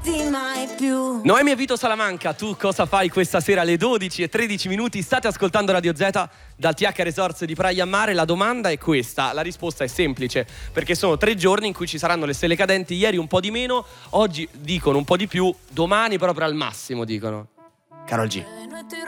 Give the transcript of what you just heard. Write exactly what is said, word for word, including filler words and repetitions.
lasciarti mai più. Noemi e Vito Salamanca, tu cosa fai questa sera alle dodici e tredici minuti? State ascoltando Radio Z dal T H Resorts di Praia a Mare. La domanda è questa, la risposta è semplice, perché sono tre giorni in cui ci saranno le stelle cadenti. Ieri un po' di meno, oggi dicono un po' di più, domani proprio al massimo dicono. Karol G.